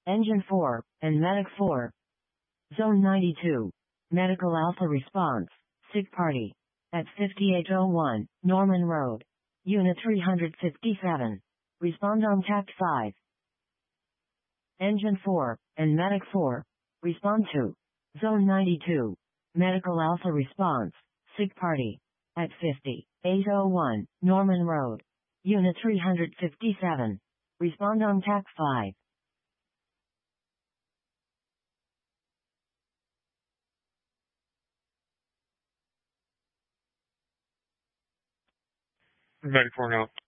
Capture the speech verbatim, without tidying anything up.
Engine four, and Medic four. Zone ninety-two. Medical Alpha response. Sick party. At fifty-eight oh one, Norman Road. Unit three hundred fifty-seven. Respond on T A C five. Engine four, and Medic four. Respond to. Zone ninety-two. Medical Alpha response. Sick party. At fifty-eight oh one, Norman Road. Unit three hundred fifty-seven. Respond on T A C five. Medic four now.